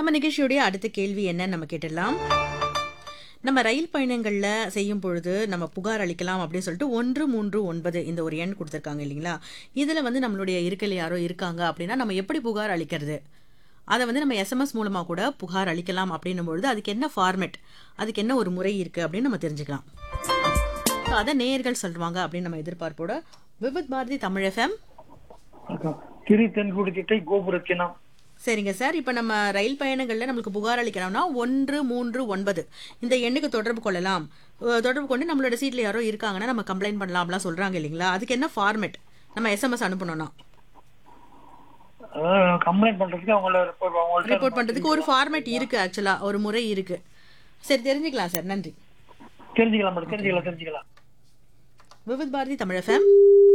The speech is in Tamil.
நம்ம நிகழ்ச்சியுடைய அடுத்த கேள்வி என்னன்னு நம்ம கேட்டுடலாம். நம்ம ரயில் பயணங்கள்ல செய்யும் பொழுது நம்ம புகார் அளிக்கலாம் அப்படின்னு சொல்லிட்டு 139 இந்த ஒரு எண் கொடுத்துருக்காங்க இல்லைங்களா? இதுல வந்து நம்மளுடைய இருக்கையில யாரோ இருக்காங்க அப்படின்னா நம்ம எப்படி புகார் அளிக்கிறது? அதை வந்து நம்ம எஸ்எம்எஸ் மூலமா கூட புகார் அளிக்கலாம் அப்படின்னும் பொழுது அதுக்கு என்ன ஃபார்மேட், அதுக்கு என்ன ஒரு முறை இருக்கு அப்படின்னு நம்ம தெரிஞ்சுக்கலாம். So, அதை நேயர்கள் சொல்லுவாங்க அப்படின்னு நம்ம எதிர்பார்ப்போட விவித் பாரதி தமிழ் எஃப்எம். திரு தென்குடி திட்டை கோபுரத்தினம். சரிங்க சார், இப்போ நம்ம ரயில் பயணங்களில் நம்மளுக்கு புகார் அளிக்கலாம்னா 139 இந்த எண்ணுக்கு தொடர்பு கொள்ளலாம். தொடர்பு கொண்டு நம்மளோட சீட்டில் யாரோ இருக்காங்கன்னா நம்ம கம்ப்ளைண்ட் பண்ணலாம் அப்படிலாம் சொல்கிறாங்க இல்லைங்களா? அதுக்கு என்ன ஃபார்மேட் நம்ம எஸ்எம்எஸ் அனுப்பணும்னா? கம்ப்ளைண்ட் பண்றதுக்கு ரிப்போர்ட் பண்ணுறதுக்கு ஒரு ஃபார்மேட் இருக்குது, ஆக்சுவலாக ஒரு முறை இருக்குது. சரி, தெரிஞ்சுக்கலாம் சார், நன்றி. தெரிஞ்சுக்கலாம். விவித் பாரதி தமிழ் எஃப்எம்.